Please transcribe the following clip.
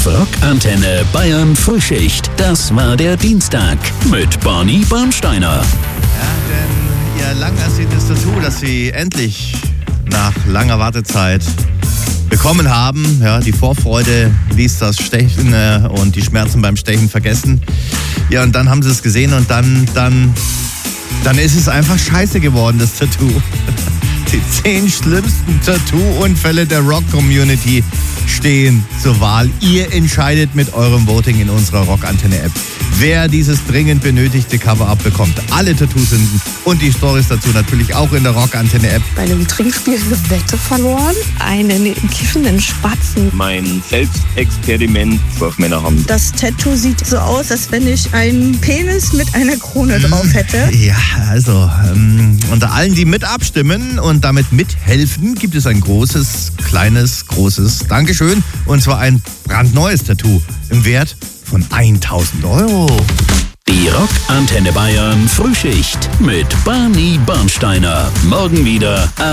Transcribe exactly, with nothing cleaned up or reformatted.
auf Rock Antenne Bayern Frühschicht. Das war der Dienstag mit Barney Bernsteiner. Ja, denn ihr lang ersehntes Tattoo, das sie endlich nach langer Wartezeit bekommen haben. Ja, die Vorfreude ließ das Stechen äh, und die Schmerzen beim Stechen vergessen. Ja, und dann haben sie es gesehen und dann, dann, dann ist es einfach scheiße geworden, das Tattoo. Die zehn schlimmsten Tattoo-Unfälle der Rock-Community stehen zur Wahl. Ihr entscheidet mit eurem Voting in unserer Rock-Antenne-App, wer dieses dringend benötigte Cover-Up bekommt. Alle Tattoo-Sünden und die Storys dazu natürlich auch in der Rock-Antenne-App. Bei einem Trinkspiel eine Wette verloren. Einen kiffenden Spatzen. Mein Selbstexperiment auf meiner Hand. Das Tattoo sieht so aus, als wenn ich einen Penis mit einer Krone drauf hätte. Ja, also ähm, unter allen, die mit abstimmen und damit mithelfen, gibt es ein großes, kleines, großes Dankeschön. Und zwar ein brandneues Tattoo im Wert von tausend Euro. Die Rock Antenne Bayern Frühschicht mit Barney Bernsteiner. Morgen wieder ab